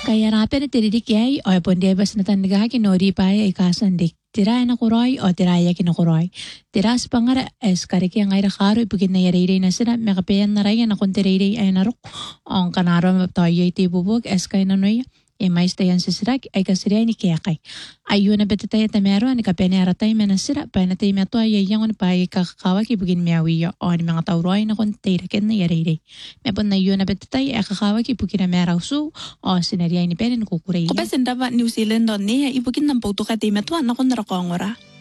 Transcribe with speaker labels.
Speaker 1: Kaya rapin na tiridik yay o ponde bas na tandaga kinori pa ay kasandik. Tira na kuroy o tiraya kinakuroy. Tiras pangara es kariki ang ayra karo ipugin na yariri na sila mekapayan na raya na kung tiriri ay narok. Ang kanaro mapatoy ay tibubog es kay nanoy. E mais tayan sa sirak ay kasiriya ni kiyakay. Ayun na betatay at amero ni kapenera tayo menasira pa na tayo meto ay yang pa ay kakakawag ibugin miyawiyo o ni mga tauroy na kung tirakin na yariri. Mepon na yun na betatay ay kakakawag ibugin na meraw su o sinariya ni penen kukuray.
Speaker 2: Ko ba senda ba New Zealand on ne ibugin ng puto ka tayo meto na kung narakongora.